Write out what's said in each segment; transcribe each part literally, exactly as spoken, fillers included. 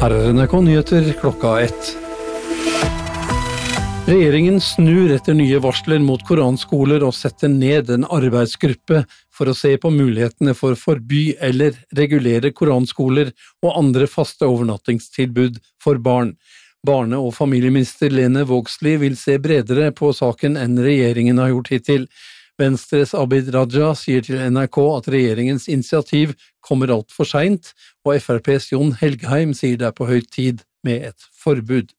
Her er N R K Nyheter klokka ett. Regjeringen snur etter nye varsler mot koranskoler og setter ned en arbeidsgruppe for å se på mulighetene for å forby eller regulere koranskoler og andre faste overnattingstilbud for barn. Barne- og familieminister Lene Vågslid vil se bredere på saken enn regjeringen har gjort hittil. Venstres Abid Raja sier til N R K at regjeringens initiativ kommer alt for sent, og F R P's Jon Helgheim sier det er på høy tid med et forbud.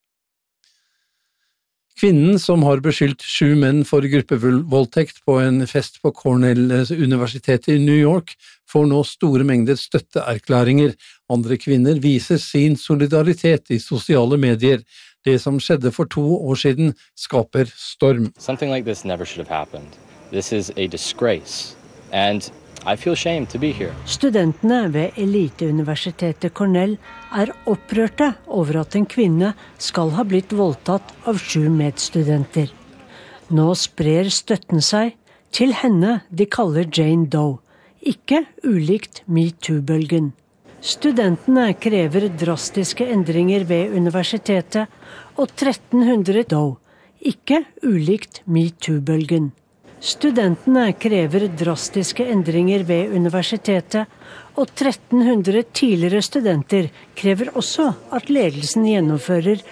Kvinnen som har beskyldt sju menn for gruppevoldtekt på en fest på Cornell-universitetet i New York, får nå store mengder støtteerklæringer. Andre kvinner viser sin solidaritet i sosiale medier. Det som skjedde for to år siden skaper storm. Something like this never should have happened. This is a disgrace, and I feel ashamed to be here. Studentene ved eliteuniversitetet Cornell er opprørte over at en kvinne skal ha blitt voldtatt av sju medstudenter. Nå sprer støtten seg til henne de kaller Jane Doe, ikke ulikt MeToo-bølgen. Studentene krever drastiske endringer ved universitetet, og tretten hundre Doe, ikke ulikt MeToo-bølgen. Studentene krever drastiske endringer ved universitetet, og tretten hundre tidligere studenter krever også at ledelsen gjennomfører